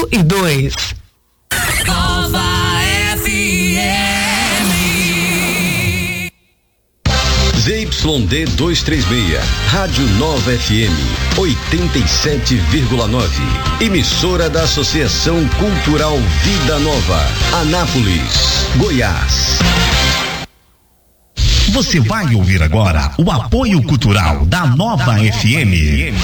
101,2. Nova FM. ZYD 236, Rádio Nova FM, 87,9. Emissora da Associação Cultural Vida Nova, Anápolis, Goiás. Você vai ouvir agora o apoio cultural da Nova FM.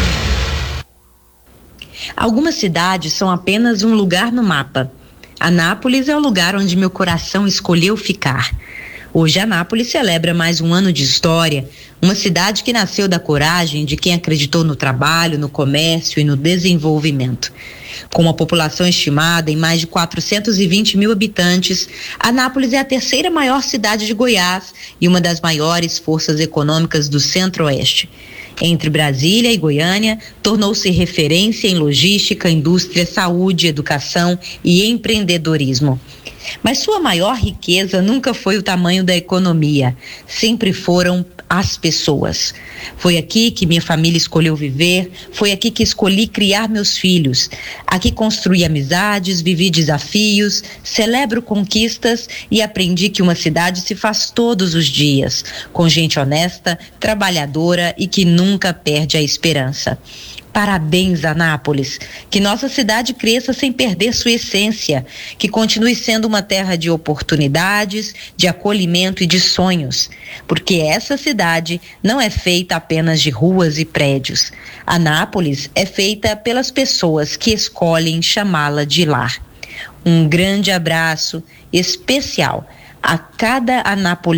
Algumas cidades são apenas um lugar no mapa. Anápolis é o lugar onde meu coração escolheu ficar. Hoje Anápolis celebra mais um ano de história, uma cidade que nasceu da coragem de quem acreditou no trabalho, no comércio e no desenvolvimento. Com uma população estimada em mais de 420 mil habitantes, Anápolis é a terceira maior cidade de Goiás e uma das maiores forças econômicas do Centro-Oeste. Entre Brasília e Goiânia, tornou-se referência em logística, indústria, saúde, educação e empreendedorismo. Mas sua maior riqueza nunca foi o tamanho da economia, sempre foram as pessoas. Foi aqui que minha família escolheu viver, foi aqui que escolhi criar meus filhos. Aqui construí amizades, vivi desafios, celebro conquistas e aprendi que uma cidade se faz todos os dias, com gente honesta, trabalhadora e que nunca perde a esperança. Parabéns, Anápolis, que nossa cidade cresça sem perder sua essência, que continue sendo uma terra de oportunidades, de acolhimento e de sonhos, porque essa cidade não é feita apenas de ruas e prédios. Anápolis é feita pelas pessoas que escolhem chamá-la de lar. Um grande abraço especial a cada anápolis